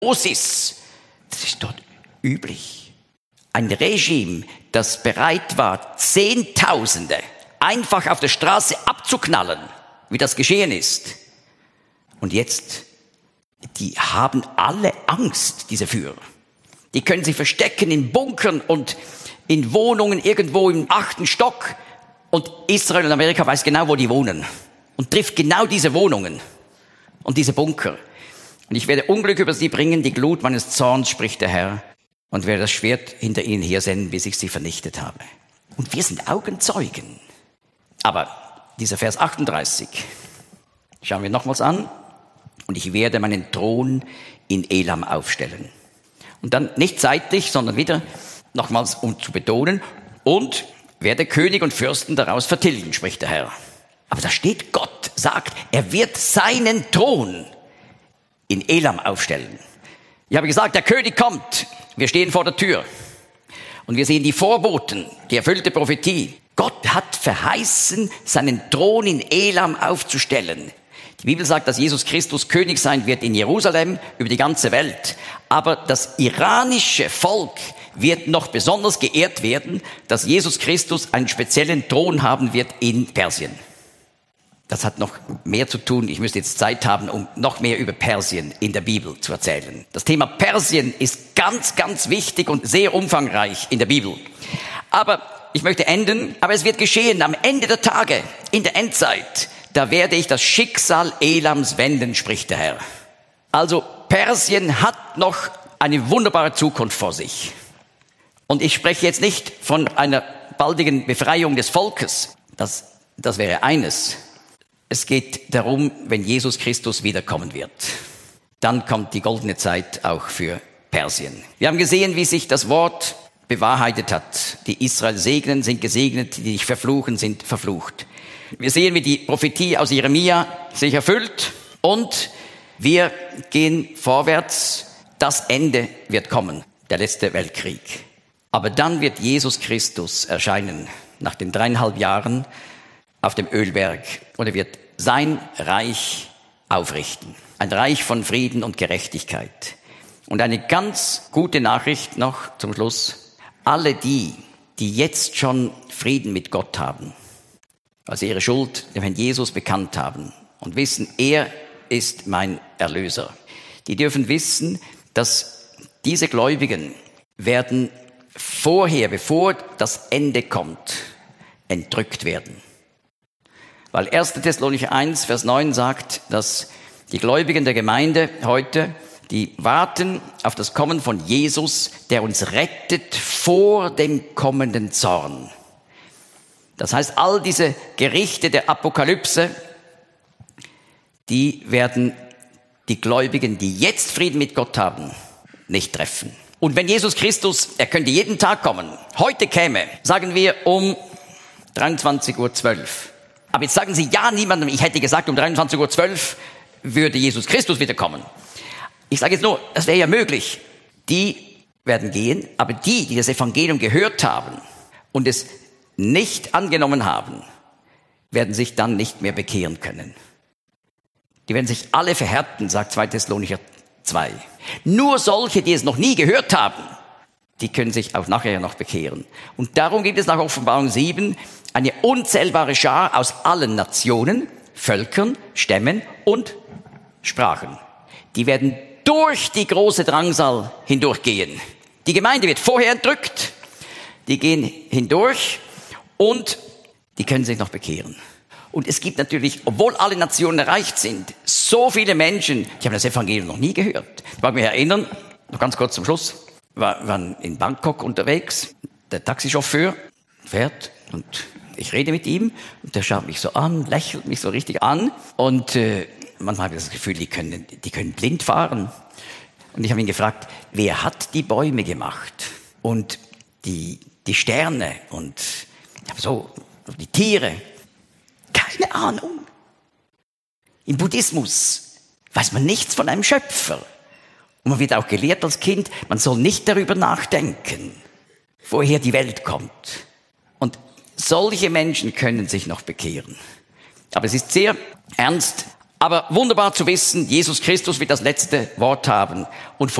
Dosis. Das ist dort üblich. Ein Regime, das bereit war, Zehntausende einfach auf der Straße abzuknallen, wie das geschehen ist. Und jetzt, die haben alle Angst, diese Führer. Die können sich verstecken in Bunkern und in Wohnungen irgendwo im 8. Stock. Und Israel und Amerika weiß genau, wo die wohnen. Und trifft genau diese Wohnungen und diese Bunker. Und ich werde Unglück über sie bringen, die Glut meines Zorns, spricht der Herr. Und werde das Schwert hinter ihnen hersenden, bis ich sie vernichtet habe. Und wir sind Augenzeugen. Aber dieser Vers 38, schauen wir nochmals an. Und ich werde meinen Thron in Elam aufstellen. Und dann nicht seitlich, sondern wieder nochmals, um zu betonen, und werde König und Fürsten daraus vertilgen, spricht der Herr. Aber da steht, Gott sagt, er wird seinen Thron in Elam aufstellen. Ich habe gesagt, der König kommt. Wir stehen vor der Tür. Und wir sehen die Vorboten, die erfüllte Prophetie. Gott hat verheißen, seinen Thron in Elam aufzustellen. Die Bibel sagt, dass Jesus Christus König sein wird in Jerusalem, über die ganze Welt. Aber das iranische Volk wird noch besonders geehrt werden, dass Jesus Christus einen speziellen Thron haben wird in Persien. Das hat noch mehr zu tun. Ich müsste jetzt Zeit haben, um noch mehr über Persien in der Bibel zu erzählen. Das Thema Persien ist ganz, ganz wichtig und sehr umfangreich in der Bibel. Aber ich möchte enden. Aber es wird geschehen am Ende der Tage, in der Endzeit. Da werde ich das Schicksal Elams wenden, spricht der Herr. Also Persien hat noch eine wunderbare Zukunft vor sich. Und ich spreche jetzt nicht von einer baldigen Befreiung des Volkes. Das wäre eines. Es geht darum, wenn Jesus Christus wiederkommen wird. Dann kommt die goldene Zeit auch für Persien. Wir haben gesehen, wie sich das Wort bewahrheitet hat. Die Israel segnen, sind gesegnet, die dich verfluchen, sind verflucht. Wir sehen, wie die Prophetie aus Jeremia sich erfüllt und wir gehen vorwärts. Das Ende wird kommen, der letzte Weltkrieg. Aber dann wird Jesus Christus erscheinen, nach den 3,5 Jahren auf dem Ölberg. Und er wird sein Reich aufrichten. Ein Reich von Frieden und Gerechtigkeit. Und eine ganz gute Nachricht noch zum Schluss. Alle die jetzt schon Frieden mit Gott haben, also ihre Schuld dem Herrn Jesus bekannt haben und wissen, er ist mein Erlöser. Die dürfen wissen, dass diese Gläubigen werden vorher, bevor das Ende kommt, entrückt werden. Weil 1. Thessalonicher 1, Vers 9 sagt, dass die Gläubigen der Gemeinde heute, die warten auf das Kommen von Jesus, der uns rettet vor dem kommenden Zorn. Das heißt, all diese Gerichte der Apokalypse, die werden die Gläubigen, die jetzt Frieden mit Gott haben, nicht treffen. Und wenn Jesus Christus, er könnte jeden Tag kommen, heute käme, sagen wir um 23:12 Uhr. Aber jetzt sagen Sie ja niemandem, ich hätte gesagt, um 23:12 Uhr würde Jesus Christus wiederkommen. Ich sage jetzt nur, das wäre ja möglich. Die werden gehen, aber die das Evangelium gehört haben und es nicht angenommen haben, werden sich dann nicht mehr bekehren können. Die werden sich alle verhärten, sagt 2. Thessalonicher 2. Nur solche, die es noch nie gehört haben, die können sich auch nachher noch bekehren. Und darum gibt es nach Offenbarung 7 eine unzählbare Schar aus allen Nationen, Völkern, Stämmen und Sprachen. Die werden durch die große Drangsal hindurchgehen. Die Gemeinde wird vorher entrückt, die gehen hindurch und die können sich noch bekehren. Und es gibt natürlich, obwohl alle Nationen erreicht sind, so viele Menschen, die haben das Evangelium noch nie gehört. Ich mag mich erinnern, noch ganz kurz zum Schluss, waren in Bangkok unterwegs, der Taxichauffeur fährt und ich rede mit ihm und der schaut mich so an, lächelt mich so richtig an und manchmal habe ich das Gefühl, die können blind fahren. Und ich habe ihn gefragt, wer hat die Bäume gemacht und die Sterne und so die Tiere? Keine Ahnung. Im Buddhismus weiß man nichts von einem Schöpfer. Und man wird auch gelehrt als Kind, man soll nicht darüber nachdenken, woher die Welt kommt. Und solche Menschen können sich noch bekehren. Aber es ist sehr ernst. Aber wunderbar zu wissen, Jesus Christus wird das letzte Wort haben. Und